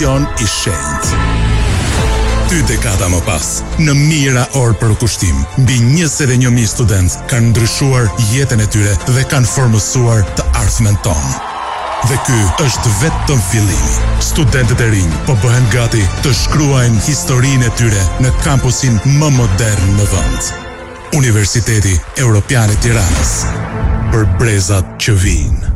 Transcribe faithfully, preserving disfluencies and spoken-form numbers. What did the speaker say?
i shenjtë. Dy dekada më pas, në mijëra orë për kushtim, mbi njëzet e një mijë studentë kanë ndryshuar jetën e tyre dhe kanë formësuar të ardhmen tonë. Dhe ky është vetëm fillimi. Studentët e rinj po bëhen gati të shkruajnë historinë e tyre në kampusin më modern në vend. Universiteti Evropian i Tiranës. Për brezat që vijnë.